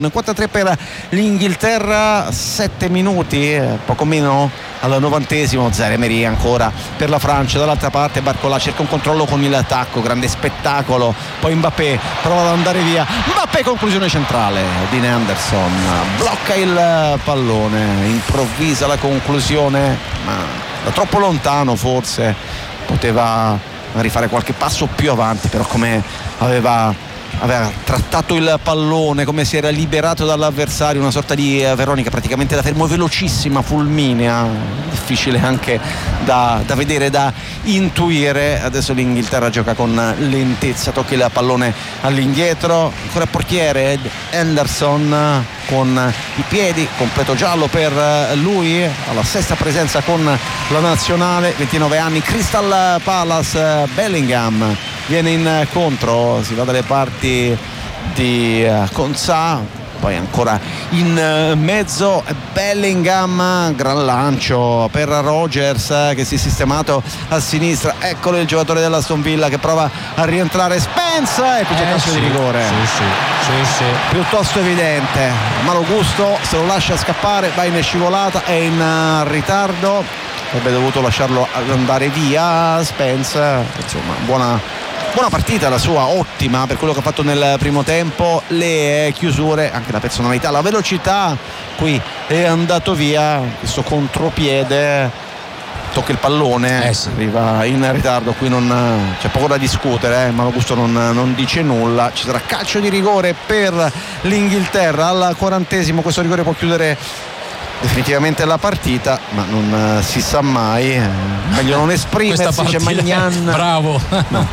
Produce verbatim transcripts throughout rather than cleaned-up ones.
cinquantatré per l'Inghilterra, sette minuti, poco meno al novantesimo. Zaire-Emery ancora per la Francia, dall'altra parte Barcola cerca un controllo con il tacco, grande spettacolo, poi Mbappé prova ad andare via, Mbappé conclusione centrale, Dean Henderson blocca il pallone, improvvisa la conclusione, ma da troppo lontano, forse poteva rifare qualche passo più avanti, però come aveva aveva trattato il pallone, come si era liberato dall'avversario, una sorta di Veronica praticamente da fermo, velocissima, fulminea, difficile anche da, da vedere, da intuire. Adesso l'Inghilterra gioca con lentezza, tocca il pallone all'indietro, ancora portiere Henderson con i piedi, completo giallo per lui, alla sesta presenza con la nazionale, ventinove anni, Crystal Palace. Bellingham viene incontro, si va dalle parti di Konsa, poi ancora in mezzo Bellingham, gran lancio per Rogers che si è sistemato a sinistra, eccolo il giocatore dell'Aston Villa che prova a rientrare, Spence, e qui c'è eh, calcio sì, di rigore, sì, sì, sì, sì. piuttosto evidente. Malo Gusto se lo lascia scappare, va in scivolata, è in ritardo, avrebbe dovuto lasciarlo andare via Spence. Insomma, buona buona partita la sua, ottima per quello che ha fatto nel primo tempo, le chiusure, anche la personalità, la velocità, qui è andato via questo contropiede, tocca il pallone, eh sì. arriva in ritardo, qui non c'è poco da discutere, eh? Malo Gusto non, non dice nulla, ci sarà calcio di rigore per l'Inghilterra al quarantesimo, questo rigore può chiudere definitivamente la partita, ma non uh, si sa mai, eh, meglio non esprimersi. C'è Magnan, bravo. No.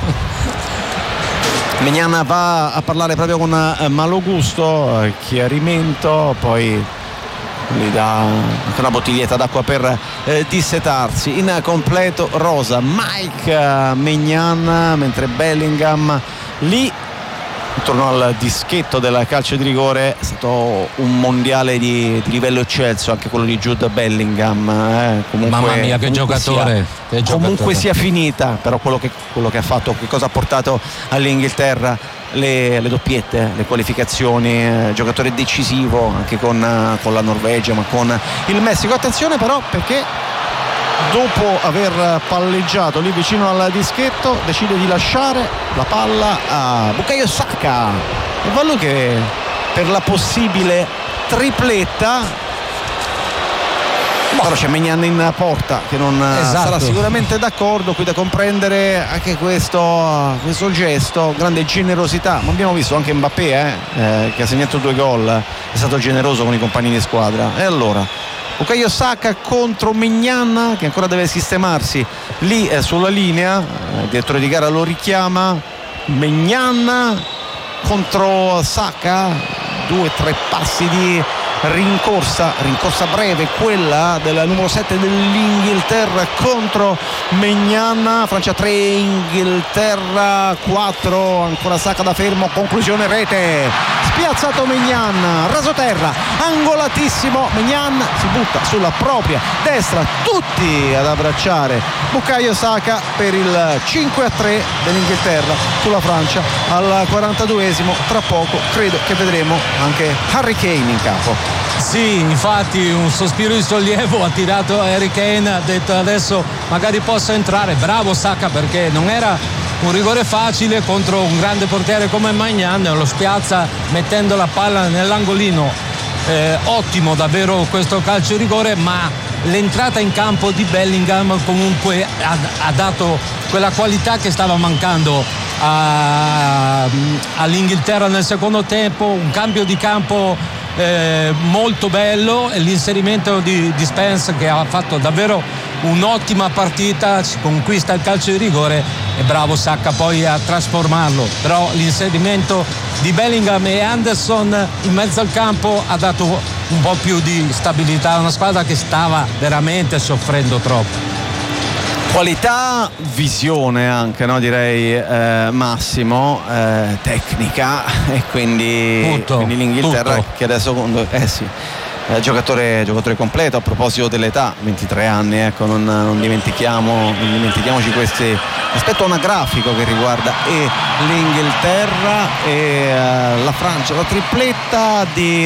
Magnan va a parlare proprio con uh, Malo Gusto, uh, chiarimento, poi gli dà anche una bottiglietta d'acqua per eh, dissetarsi. In completo rosa Mike uh, Magnan, mentre Bellingham lì intorno al dischetto del calcio di rigore. È stato un mondiale di, di livello eccelso anche quello di Jude Bellingham, eh. comunque, mamma mia che giocatore, sia, che comunque giocatore. sia finita, però quello che, quello che ha fatto, che cosa ha portato all'Inghilterra, le, le doppiette, le qualificazioni, eh, giocatore decisivo anche con, uh, con la Norvegia, ma con il Messico. Attenzione però, perché dopo aver palleggiato lì vicino al dischetto decide di lasciare la palla a Bukayo Saka, e va lui che per la possibile tripletta, però c'è Magnan in porta che non esatto. sarà sicuramente d'accordo, qui da comprendere anche questo, questo gesto, grande generosità, ma abbiamo visto anche Mbappé eh, eh, che ha segnato due gol, è stato generoso con i compagni di squadra. E allora Bukayo Saka contro Magnan che ancora deve sistemarsi lì eh, sulla linea, il direttore di gara lo richiama, Magnan contro Saka, due tre passi di rincorsa, rincorsa breve, quella del numero sette dell'Inghilterra contro Magnan. Francia tre, Inghilterra quattro, ancora Saka da fermo, conclusione rete, spiazzato Magnan, rasoterra, angolatissimo, Magnan si butta sulla propria destra, tutti ad abbracciare Bukayo Saka per il cinque a tre dell'Inghilterra sulla Francia al quarantaduesimo. Tra poco credo che vedremo anche Harry Kane in campo. Sì, infatti un sospiro di sollievo ha tirato Harry Kane, ha detto adesso magari posso entrare. Bravo Saka, perché non era un rigore facile contro un grande portiere come Magnan, lo spiazza mettendo la palla nell'angolino. Eh, ottimo davvero questo calcio di rigore, ma l'entrata in campo di Bellingham comunque ha, ha dato quella qualità che stava mancando a, all'Inghilterra nel secondo tempo, un cambio di campo eh, molto bello, e l'inserimento di, di Spence che ha fatto davvero un'ottima partita, si conquista il calcio di rigore e bravo Saka poi a trasformarlo, però l'inserimento di Bellingham e Henderson in mezzo al campo ha dato un po' più di stabilità a una squadra che stava veramente soffrendo troppo. Qualità, visione anche, no? Direi eh, Massimo, eh, tecnica, e quindi, tutto, quindi l'Inghilterra tutto. che adesso eh sì eh, giocatore, giocatore completo. A proposito dell'età, ventitré anni, ecco, non, non dimentichiamo non dimentichiamoci questi. Aspetto anagrafico che riguarda e l'Inghilterra e eh, la Francia, la tripletta di